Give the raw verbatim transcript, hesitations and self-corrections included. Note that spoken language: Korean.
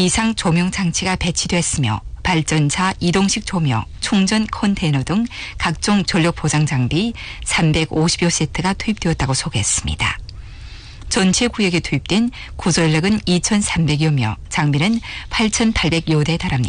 비상 조명 장치가 배치됐으며 발전차 이동식 조명, 충전 컨테이너 등 각종 전력 보장 장비 삼백오십여 세트가 투입되었다고 소개했습니다. 전체 구역에 투입된 구조인력은 이천삼백여 명, 장비는 팔천팔백여 대에 달합니다.